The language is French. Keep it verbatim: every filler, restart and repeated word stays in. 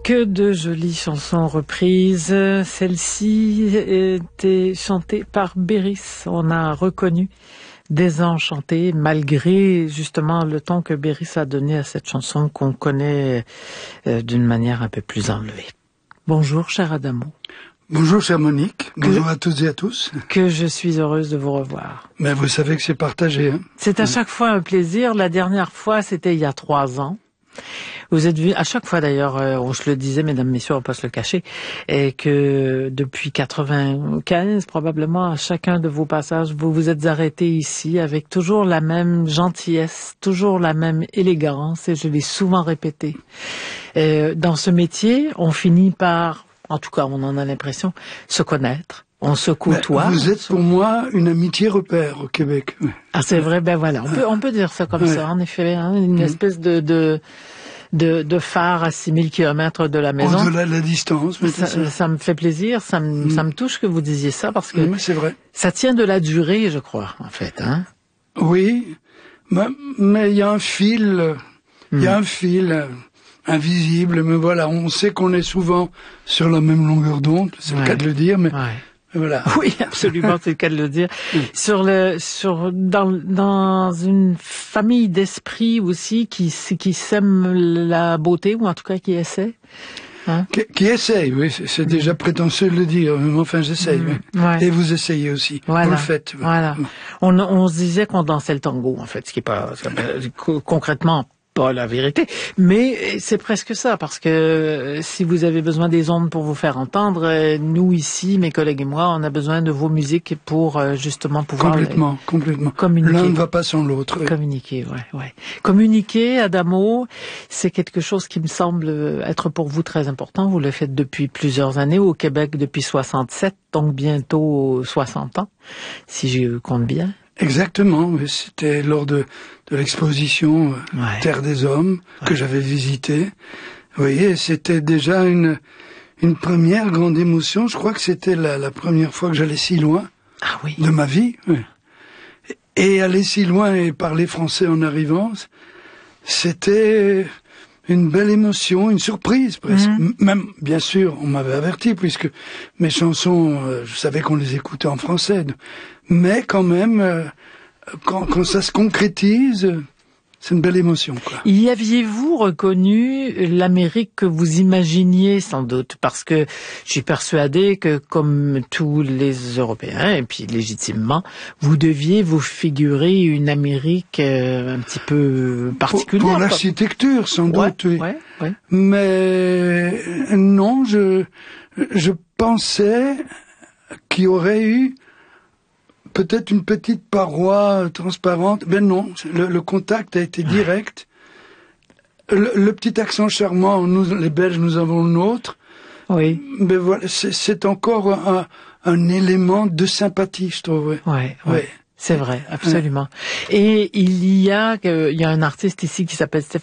Que de jolies chansons reprises. Celle-ci était chantée par Béris. On a reconnu Désenchanté, malgré justement le ton que Béris a donné à cette chanson qu'on connaît euh, d'une manière un peu plus enlevée. Bonjour, cher Adamo. Bonjour, chère Monique. Que, Bonjour à toutes et à tous. Que je suis heureuse de vous revoir. Mais vous savez que c'est partagé. Hein. C'est à chaque fois un plaisir. La dernière fois, c'était il y a trois ans. Vous êtes venus, à chaque fois d'ailleurs, euh, on se le disait, mesdames, messieurs, on va pas se le cacher, et que depuis quatre-vingt-quinze, probablement, à chacun de vos passages, vous vous êtes arrêtés ici avec toujours la même gentillesse, toujours la même élégance, et je l'ai souvent répété. Euh, dans ce métier, on finit par, en tout cas, on en a l'impression, se connaître. On se côtoie. Ben, vous êtes pour moi une amitié repère au Québec. Ah, c'est vrai, ben voilà, on peut, on peut dire ça comme ouais. ça, en effet, hein, une mmh. espèce de, de, de, de phare à six mille kilomètres de la maison. Au-delà de la distance. Mais ça, ça. ça me fait plaisir, ça me, mmh. ça me touche que vous disiez ça, parce que mmh, c'est vrai. Ça tient de la durée, je crois, en fait, hein. Oui, mais il y a un fil, il mmh. y a un fil invisible, mais voilà, on sait qu'on est souvent sur la même longueur d'onde, c'est ouais. le cas de le dire, mais... Ouais. Voilà. Oui, absolument, c'est le cas de le dire. Oui. Sur le, sur, dans, dans une famille d'esprit aussi qui, qui sème la beauté, ou en tout cas qui essaie. Hein? Qui, qui essaye, oui, c'est déjà prétentieux de le dire, mais enfin j'essaye. Mmh. Oui. Ouais. Et vous essayez aussi, voilà. vous le faites. Oui. Voilà. On, on se disait qu'on dansait le tango, en fait, ce qui est pas, concrètement, pas la vérité, mais c'est presque ça, parce que si vous avez besoin des ondes pour vous faire entendre, nous ici, mes collègues et moi, on a besoin de vos musiques pour justement pouvoir complètement, complètement. communiquer. L'un ne va pas sans l'autre. Oui. Communiquer, ouais, ouais. Communiquer, Adamo, c'est quelque chose qui me semble être pour vous très important. Vous le faites depuis plusieurs années au Québec, depuis soixante-sept, donc bientôt soixante ans, si je compte bien. Exactement, c'était lors de, de l'exposition euh, ouais. Terre des Hommes que ouais. j'avais visité. Vous voyez, c'était déjà une une première grande émotion. Je crois que c'était la, la première fois que j'allais si loin ah, oui. de ma vie. Oui. Et aller si loin et parler français en arrivant, c'était une belle émotion, une surprise presque. Mmh. Même, bien sûr, on m'avait averti puisque mes chansons, euh, je savais qu'on les écoutait en français. Mais quand même, euh, quand, quand ça se concrétise, c'est une belle émotion, quoi. Y aviez-vous reconnu l'Amérique que vous imaginiez, sans doute? Parce que je suis persuadée que, comme tous les Européens, et puis légitimement, vous deviez vous figurer une Amérique euh, un petit peu particulière. Pour, pour l'architecture, sans ouais, doute, oui. Ouais, ouais. Mais non, je, je pensais qu'il y aurait eu peut-être une petite paroi transparente. Ben non, le, le contact a été direct. Le, le petit accent charmant, nous, les Belges, nous avons le nôtre. Oui. Mais voilà, c'est, c'est encore un, un élément de sympathie, je trouve. Ouais, ouais. ouais. C'est vrai, absolument. Ouais. Et il y a, il y a un artiste ici qui s'appelle Steph